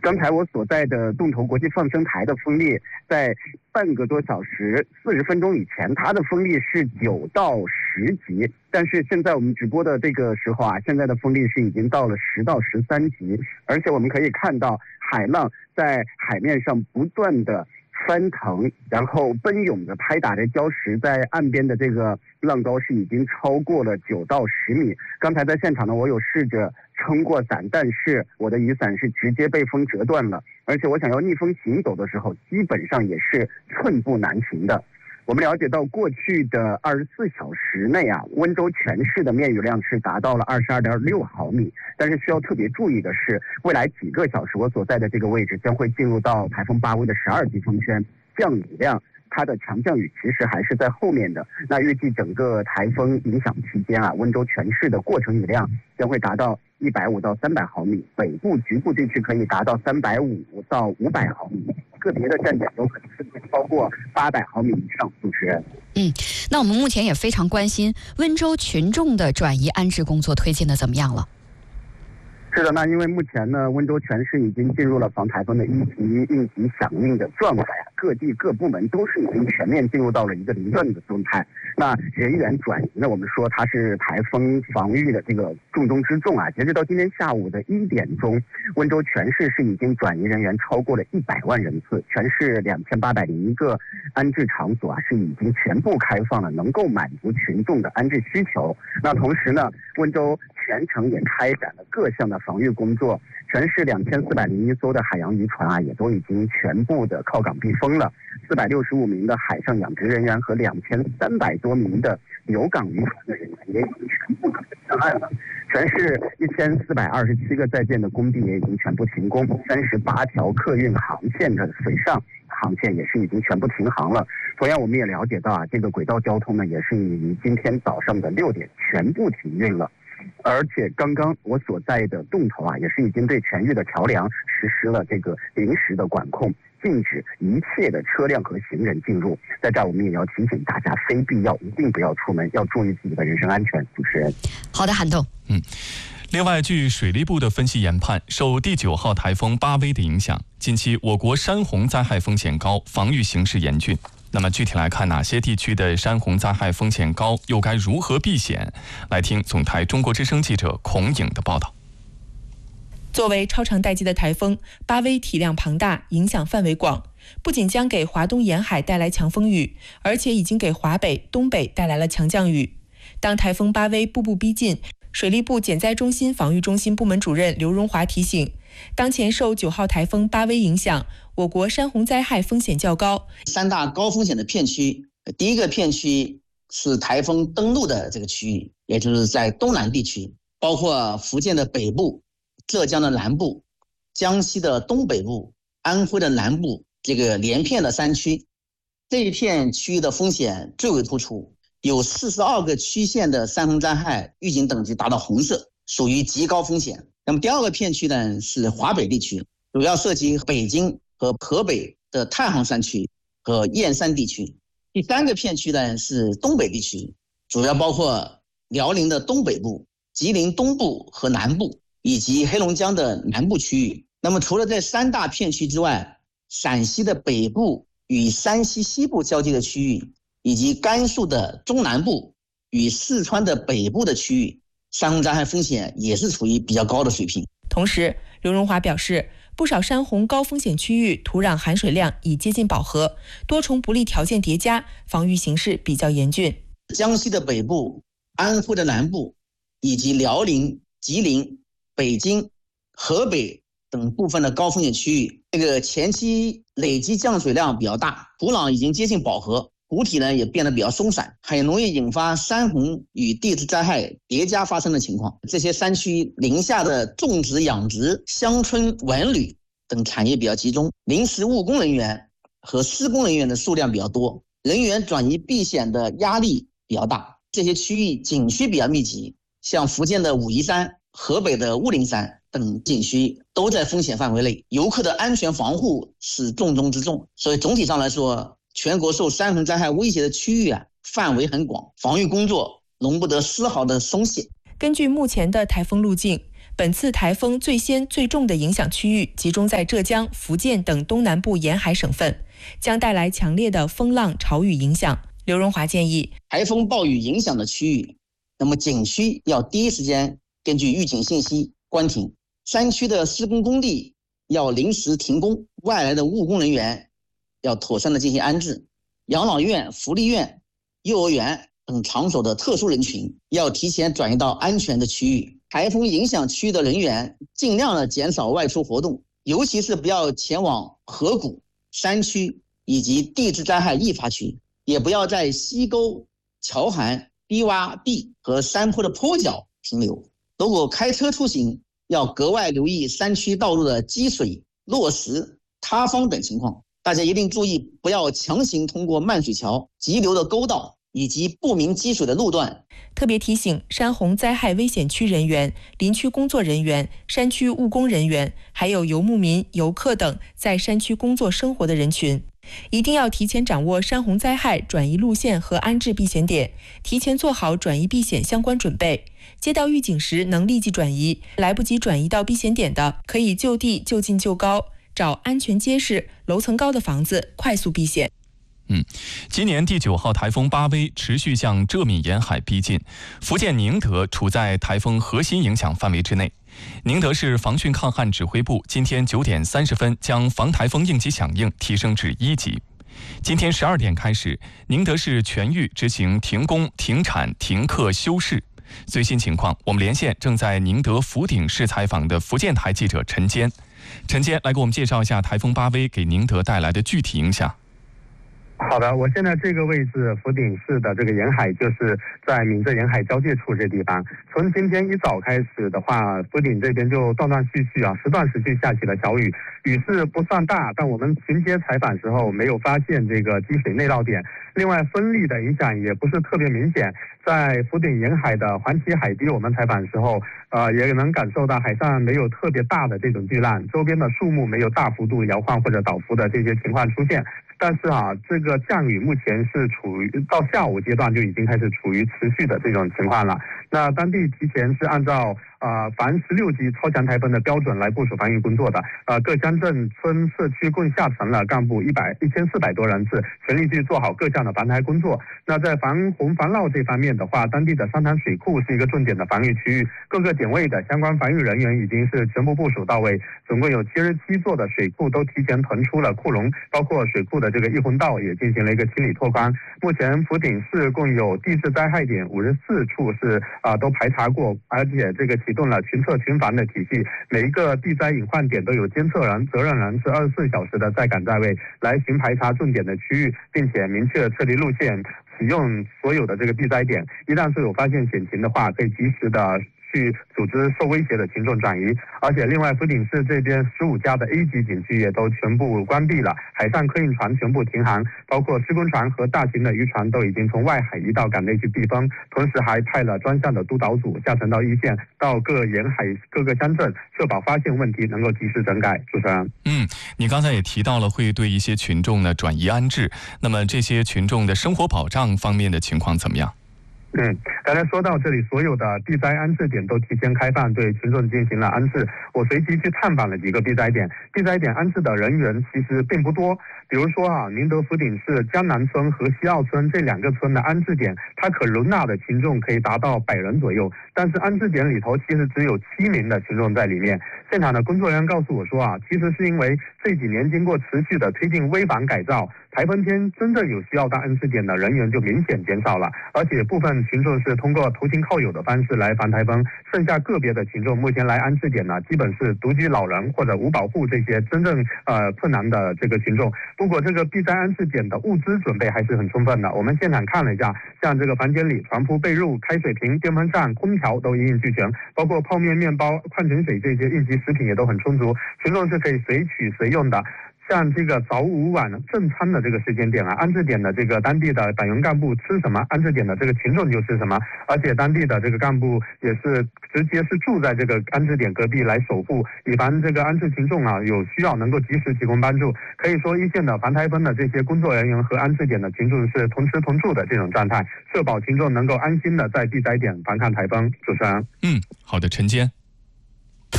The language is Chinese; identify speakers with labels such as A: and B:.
A: 刚才我所在的洞头国际放生台的风力，在半个多小时40分钟以前，它的风力是9到10级，但是现在我们直播的这个时候啊，现在的风力是已经到了10到13级，而且我们可以看到海浪在海面上不断的翻腾，然后奔涌的拍打着礁石，在岸边的这个浪高是已经超过了9到10米。刚才在现场呢，我有试着撑过伞，但是我的雨伞是直接被风折断了，而且我想要逆风行走的时候，基本上也是寸步难行的。我们了解到，过去的24小时内啊，温州全市的面雨量是达到了22.6毫米。但是需要特别注意的是，未来几个小时，我所在的这个位置将会进入到台风巴威的12级风圈，降雨量它的强降雨其实还是在后面的。那预计整个台风影响期间啊，温州全市的过程雨量将会达到150到300毫米，北部局部地区可以达到350到500毫米，个别的站点有可能甚至超过800毫米以上。主持人，
B: 那我们目前也非常关心温州群众的转移安置工作推进的怎么样了？
A: 是的，那因为目前呢，温州全市已经进入了防台风的1级应急响应的状态，各地各部门都是已经全面进入到了一个临阵的状态。那人员转移呢，我们说它是台风防御的这个重中之重啊。截止到今天下午的1点钟，温州全市是已经转移人员超过了100万人次，全市2801个安置场所啊是已经全部开放了，能够满足群众的安置需求。那同时呢，温州全程也开展了各项的防御工作，全市2401艘的海洋渔船啊，也都已经全部的靠港避风了。465名的海上养殖人员和2300多名的留港渔船的人员也已经全部上岸了。全市1427个在建的工地也已经全部停工，38条客运航线的水上航线也是已经全部停航了。同样，我们也了解到啊，这个轨道交通呢，也是于今天早上的6点全部停运了。而且刚刚我所在的洞头啊，也是已经对全域的桥梁实施了这个临时的管控，禁止一切的车辆和行人进入。在这儿我们也要提醒大家，非必要一定不要出门，要注意自己的人身安全。主持人，
B: 好的，韩栋。
C: 另外，据水利部的分析研判，受第9号台风巴威的影响，近期我国山洪灾害风险高，防御形势严峻。那么具体来看，哪些地区的山洪灾害风险高，又该如何避险？来听总台中国之声记者孔颖的报道。
D: 作为超长待机的台风，巴威体量庞大，影响范围广，不仅将给华东沿海带来强风雨，而且已经给华北、东北带来了强降雨。当台风巴威步步逼近，水利部减灾中心防御中心部门主任刘荣华提醒，当前受9号台风巴威影响，我国山洪灾害风险较高。
E: 3大高风险的片区，第一个片区是台风登陆的这个区域，也就是在东南地区，包括福建的北部、浙江的南部、江西的东北部、安徽的南部，这个连片的山区。这一片区域的风险最为突出，有42个区县的山洪灾害预警等级达到红色，属于极高风险。那么第二个片区呢是华北地区，主要涉及北京和河北的太行山区和燕山地区。第三个片区呢是东北地区，主要包括辽宁的东北部、吉林东部和南部，以及黑龙江的南部区域。那么除了这3大片区之外，陕西的北部与山西西部交界的区域，以及甘肃的中南部与四川的北部的区域，山洪灾害风险也是处于比较高的水平。
D: 同时，刘荣华表示，不少山洪高风险区域土壤含水量已接近饱和，多重不利条件叠加，防御形势比较严峻。
E: 江西的北部、安徽的南部，以及辽宁、吉林、北京、河北等部分的高风险区域，这个前期累积降水量比较大，土壤已经接近饱和，湖体呢也变得比较松散，很容易引发山洪与地质灾害叠加发生的情况。这些山区临下的种植、养殖、乡村文旅等产业比较集中，临时务工人员和施工人员的数量比较多，人员转移避险的压力比较大。这些区域景区比较密集，像福建的武夷山、河北的雾灵山等景区都在风险范围内，游客的安全防护是重中之重。所以总体上来说，全国受山洪灾害威胁的区域范围很广，防御工作容不得丝毫的松懈。
D: 根据目前的台风路径， 本次台风最先最重的影响区域集中在浙江、福建等东南部沿海省份，将带来强烈的风浪、潮雨影响。刘荣华建议，
E: 台风暴雨影响的区域，那么景区要第一时间根据预警信息关停，山区的施工工地要临时停工，外来的务工人员要妥善的进行安置，养老院、福利院、幼儿园等场所的特殊人群要提前转移到安全的区域。台风影响区域的人员尽量的减少外出活动，尤其是不要前往河谷、山区以及地质灾害易发区，也不要在溪沟、桥涵、低洼地和山坡的坡脚停留。如果开车出行，要格外留意山区道路的积水、落石、塌方等情况。大家一定注意，不要强行通过漫水桥、急流的沟道以及不明积水的路段。
D: 特别提醒山洪灾害危险区人员、林区工作人员、山区务工人员，还有游牧民、游客等在山区工作生活的人群，一定要提前掌握山洪灾害转移路线和安置避险点，提前做好转移避险相关准备。接到预警时能立即转移，来不及转移到避险点的，可以就地就近就高，找安全结实、楼层高的房子快速避险。
C: 今年第9号台风巴威持续向浙闽沿海逼近，福建宁德处在台风核心影响范围之内。宁德市防汛抗旱指挥部今天9点30分将防台风应急响应提升至1级。今天12点开始，宁德市全域执行停工、停产、停课、休市。最新情况，我们连线正在宁德福鼎市采访的福建台记者陈坚。陈坚来给我们介绍一下台风巴威给宁德带来的具体影响。
A: 好的，我现在这个位置福鼎市的这个沿海，就是在闽浙沿海交界处这地方。从今天一早开始的话，福鼎这边就断断续续时断时续下起了小雨，雨势不算大，但我们巡街采访时候没有发现这个积水内涝点。另外风力的影响也不是特别明显，在福鼎沿海的环旗海堤，我们采访时候，也能感受到海上没有特别大的这种巨浪，周边的树木没有大幅度摇晃或者倒伏的这些情况出现。但是这个降雨目前是处于到下午阶段就已经开始处于持续的这种情况了。那当地提前是按照防16级超强台风的标准来部署防御工作的。各乡镇村社区共下沉了干部1400多人次，全力去做好各项的防台工作。那在防洪防涝这方面的话，当地的三潭水库是一个重点的防御区域，各个点位的相关防御人员已经是全部部署到位，总共有77座的水库都提前腾出了库容，包括水库的这个溢洪道也进行了一个清理拓宽。目前福鼎市共有地质灾害点54处是都排查过，而且这个启动了群测群防的体系，每一个地灾隐患点都有监测人、责任人是24小时的在岗在位，来巡排查重点的区域，并且明确撤离路线，使用所有的这个地灾点。一旦是有发现险情的话，可以及时的去组织受威胁的群众转移。而且另外福鼎市这边15家的 A 级景区也都全部关闭了，海上客运船全部停航，包括施工船和大型的渔船都已经从外海移到港内去避风，同时还派了专项的督导组下沉到一线，到各沿海各个乡镇，确保发现问题能够及时整改。主持人，
C: 你刚才也提到了会对一些群众呢转移安置，那么这些群众的生活保障方面的情况怎么样？
A: 刚才说到这里，所有的地灾安置点都提前开放，对群众进行了安置。我随即去探访了几个地灾点，地灾点安置的人员其实并不多。比如说宁德福鼎市江南村和西澳村这2个村的安置点，它可容纳的群众可以达到100人左右，但是安置点里头其实只有7名的群众在里面。现场的工作人员告诉我说其实是因为这几年经过持续的推进危房改造，台风天真正有需要到安置点的人员就明显减少了，而且部分群众是通过投亲靠友的方式来防台风，剩下个别的群众目前来安置点呢，基本是独居老人或者无保护这些真正困难的这个群众。不过这个地灾安置点的物资准备还是很充分的，我们现场看了一下，像这个房间里床铺、被褥、开水瓶、电风扇、空调都一应俱全，包括泡面、面包、矿泉水这些应急食品也都很充足，群众是可以随取随用的。像这个早午晚正餐的这个时间点安置点的这个当地的党员干部吃什么，安置点的这个群众就吃什么，而且当地的这个干部也是直接是住在这个安置点隔壁来守护，以防这个安置群众有需要能够及时提供帮助。可以说一线的防台风的这些工作人员和安置点的群众是同吃同住的这种状态，确保群众能够安心的在地灾点防抗台风。主持人，
C: 好的，陈坚。